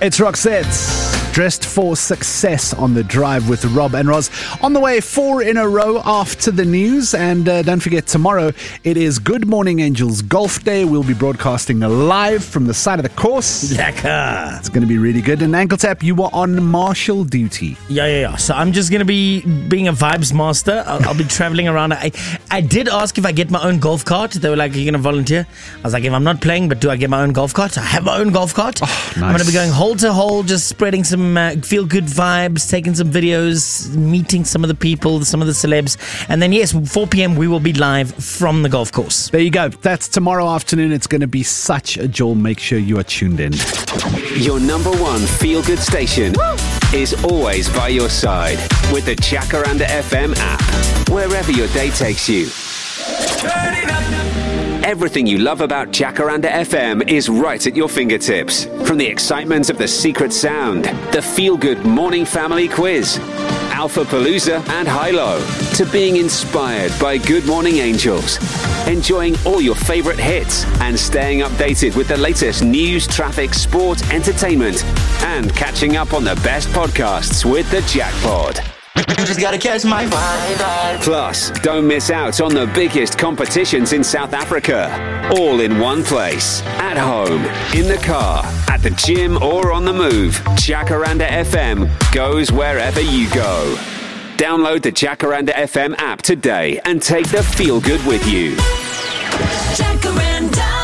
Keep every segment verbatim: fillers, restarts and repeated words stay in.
It's Roxette, dressed for success on the drive with Rob and Roz. On the way, four in a row after the news. And uh, don't forget, tomorrow it is Good Morning Angels Golf Day. We'll be broadcasting live from the side of the course. Lekker. It's going to be really good. And Ankle Tap, you were on marshal duty. Yeah, yeah, yeah. So I'm just going to be being a vibes master. I'll, I'll be traveling around. I, I did ask if I get my own golf cart. They were like, are you going to volunteer? I was like, if I'm not playing, but do I get my own golf cart? I have my own golf cart. Oh, nice. I'm going to be going hole to hole, just spreading some uh, feel-good vibes, taking some videos, meeting some of the people, some of the celebs. And then, yes, four p.m. we will be live from the golf course. There you go. That's tomorrow afternoon. It's going to be such a joy. Make sure you are tuned in. Your number one feel-good station Woo! Is always by your side with the Jacaranda F M app, wherever your day takes you. Turn it up. Everything you love about Jacaranda F M is right at your fingertips. From the excitement of the secret sound, the feel-good morning family quiz, Alpha Palooza and Hilo, to being inspired by Good Morning Angels, enjoying all your favorite hits and staying updated with the latest news, traffic, sport, entertainment, and catching up on the best podcasts with the Jackpod. You just gotta catch my vibe. Plus, don't miss out on the biggest competitions in South Africa. All in one place. At home, in the car, at the gym, or on the move. Jacaranda F M goes wherever you go. Download the Jacaranda F M app today and take the feel good with you. Jacaranda.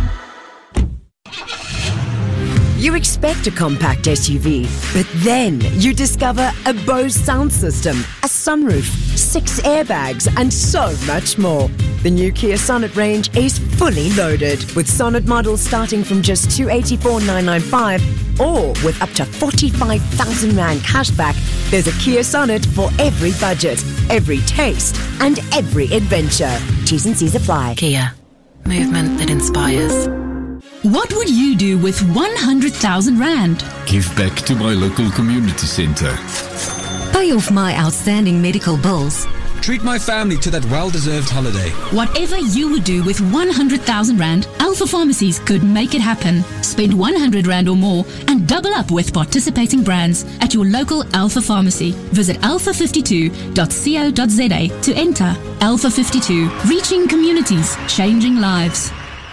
You expect a compact S U V, but then you discover a Bose sound system, a sunroof, six airbags, and so much more. The new Kia Sonet range is fully loaded, with Sonet models starting from just two hundred eighty-four thousand nine hundred ninety-five dollars, or with up to forty-five thousand rand cashback. There's a Kia Sonet for every budget, every taste, and every adventure. T's and C's apply. Kia, movement that inspires. What would you do with one hundred thousand rand? Give back to my local community centre. Pay off my outstanding medical bills. Treat my family to that well-deserved holiday. Whatever you would do with one hundred thousand rand, Alpha Pharmacies could make it happen. Spend one hundred rand or more and double up with participating brands at your local Alpha Pharmacy. Visit alpha fifty-two dot co dot za to enter. Alpha fifty-two, reaching communities, changing lives.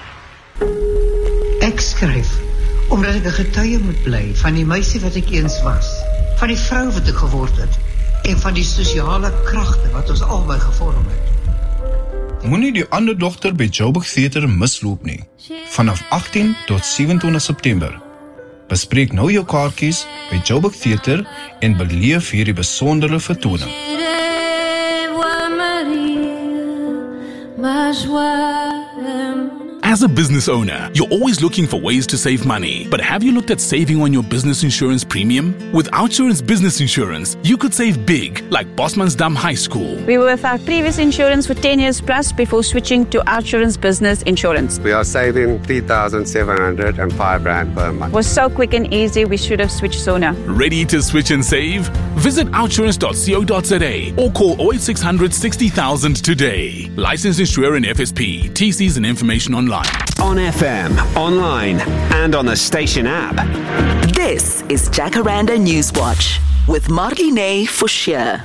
Ek skryf omdat ek 'n getuie moet bly van die meisie wat ek eens was, van die vrou wat ek geword het en van die sosiale kragte wat ons albei gevorm het. Moenie die ander dogter by Joburg Theater misloop nie. Vanaf agtien tot sewe-en-twintig September. Bespreek nou jou kaartjies by Joburg Theater en beleef hierdie besondere vertoning. As a business owner, you're always looking for ways to save money. But have you looked at saving on your business insurance premium? With OUTsurance Business Insurance, you could save big, like Bosmansdam High School. We were with our previous insurance for ten years plus before switching to OUTsurance Business Insurance. We are saving three thousand seven hundred five rand per month. It was so quick and easy, we should have switched sooner. Ready to switch and save? Visit outsurance dot co dot za or call oh eight six hundred sixty thousand today. Licensed insurer in F S P. T Cs and information online. On F M, online, and on the station app. This is Jacaranda Newswatch with Marlene Forshire.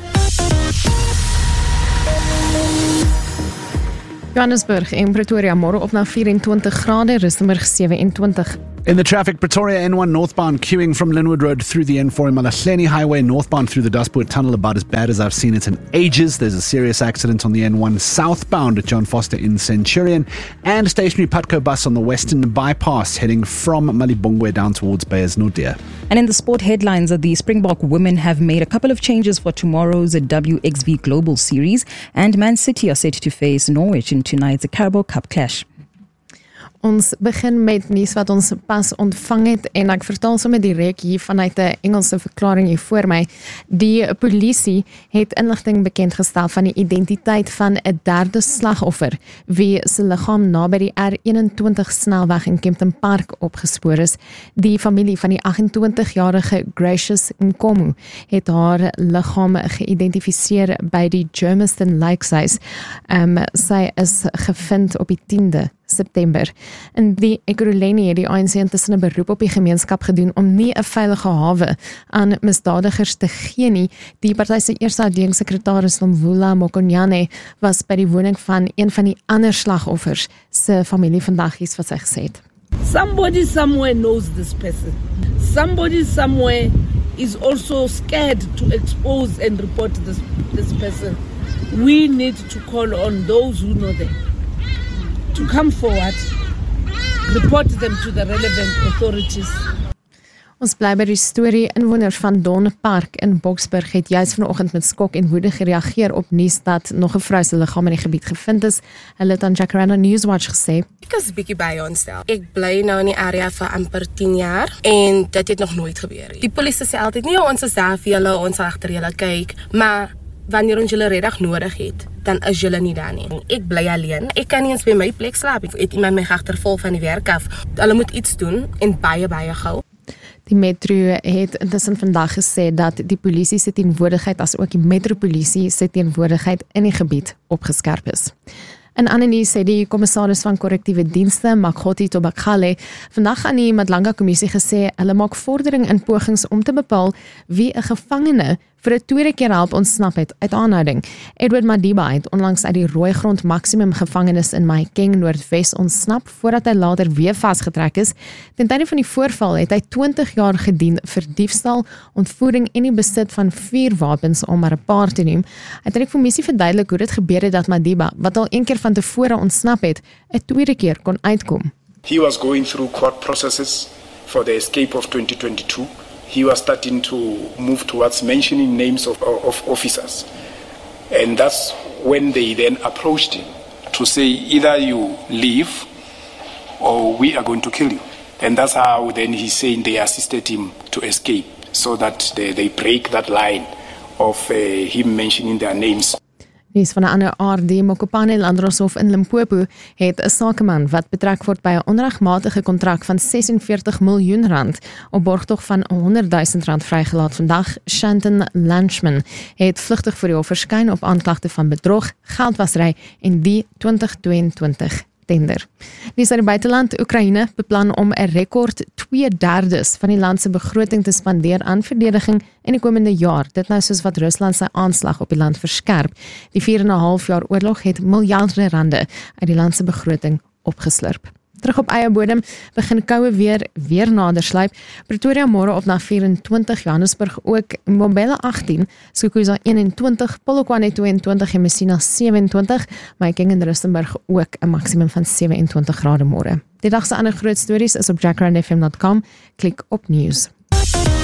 Johannesburg en Pretoria môre op na vyf-en-twintig grade, Rustenburg sewe-en-twintig. In the traffic, Pretoria N one northbound queuing from Linwood Road through the N four and Malahleni Highway northbound through the Daspoort Tunnel, about as bad as I've seen it in ages. There's a serious accident on the N one southbound at John Foster in Centurion, and a stationary Putco bus on the Western Bypass heading from Malibongwe down towards Beyers Nordia. And in the sport headlines, the Springbok women have made a couple of changes for tomorrow's W X V Global Series, and Man City are set to face Norwich in tonight's Carabao Cup clash. Ons begin met nuus wat ons pas ontvang het en ek vertaal sommer direk hier vanuit 'n Engelse verklaring hier voor my. Die polisie het inligting bekendgestel van die identiteit van 'n derde slagoffer wie se liggaam naby die R eenentwintig snelweg in Kempton Park opgespoor is. Die familie van die agt-en-twintig-jarige Gracious Nkomo het haar liggaam geïdentifiseer by die Germiston Lakeshuis. Um, sy is gevind op die tiende September. In die Ekurhuleni het die A N C intussen 'n beroep op die gemeenskap gedoen om nie 'n veilige hawe aan misdadigers te gee nie. Die party se eerste adjunksekretaris Nomvula Mokonyane was by die woning van een van die ander slagoffers se familie vandag iets wat sy gesê het. Somebody somewhere knows this person. Somebody somewhere is also scared to expose and report this, this person. We need to call on those who know them to come forward, report them to the relevant authorities. Ons bly by die storie. Inwoners van Don Park in Boksburg het juis vanoggend met skok en woede gereageer op nuus dat nog 'n vrou se liggaam in die gebied gevind is. Hulle het aan Jacaranda Newswatch gesê. Ek is bietjie by onstel. Ek bly nou in die area vir amper tien jaar en dit het nog nooit gebeur nie. Die polisie sê altyd nie ons is daar vir julle, ons sal agter julle kyk, maar wanneer ons julle regtig nodig het, dan is julle nie daar nie. Ek bly alleen. Ek kan nie eens by my plek slaap. Ek het iemand my agtervolg van die werk af. Hulle moet iets doen en baie baie gou. Die metro het intussen vandag gesê dat die polisie se teenwoordigheid as ook die metropolisie se teenwoordigheid in die gebied opgeskerp is. In ander nuus sê die kommissaris van korrektiewe dienste, Makgoti Tobakale, vandag aan die Madlanga kommissie gesê hulle maak vordering in pogings om te bepaal wie 'n gevangene vir 'n tweede keer help ontsnap het uit aanhouding. Edward Madiba het onlangs uit die Rooigrond maksimum gevangenis in Mahikeng Noordwes ontsnap voordat hy later weer vasgetrek is. Ten tye van die voorval het hy twintig jaar gedien vir diefstal, ontvoering en die besit van vier wapens om maar 'n paar te noem. Hy het aan die kommissie verduidelik hoe dit gebeur het dat Madiba, wat al een keer van tevore ontsnap het, 'n tweede keer kon uitkom. He was going through court processes for the escape of twenty twenty-two. He was starting to move towards mentioning names of, of officers. And that's when they then approached him to say, either you leave or we are going to kill you. And that's how then he's saying they assisted him to escape so that they, they break that line of uh, him mentioning their names. Nuus van 'n ander aard, die Mokopane Landdroshof in Limpopo het 'n sakeman wat betrek word by 'n onregmatige kontrak van sesenveertig miljoen rand op borgtog van honderd duisend rand vrygelaat vandag. Shanton Lanchman het vlugtig voor die hof verskyn op aanklagte van bedrog, geldwasery en die twintig tweeëntwintig tender. Nuus uit die buiteland, Oekraïne beplan om 'n rekord twee derdes van die land se begroting te spandeer aan verdediging in die komende jaar. Dit nou soos wat Rusland sy aanslag op die land verskerp. Die vier en 'n half jaar oorlog het miljarde rande uit die land se begroting opgeslurp. Terug op eie bodem, begin koue weer weer nader sluip. Pretoria môre op na vyf-en-twintig, Johannesburg ook, Mbombela agttien, Skukuza eenentwintig, Polokwane tweeëntwintig en Messina sewe-en-twintig, Mahikeng en Rustenburg ook 'n maksimum van sewe-en-twintig grade môre. Die dag se ander groot stories is op jacaranda f m dot com. Klik op nuus.